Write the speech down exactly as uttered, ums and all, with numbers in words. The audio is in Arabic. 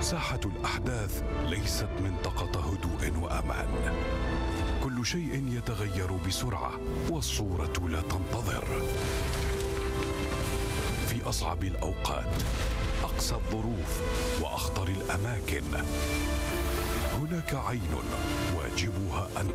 ساحة الأحداث ليست منطقة هدوء وأمان. كل شيء يتغير بسرعة والصورة لا تنتظر. في أصعب الأوقات، أقسى الظروف وأخطر الأماكن، هناك عين واجبها أن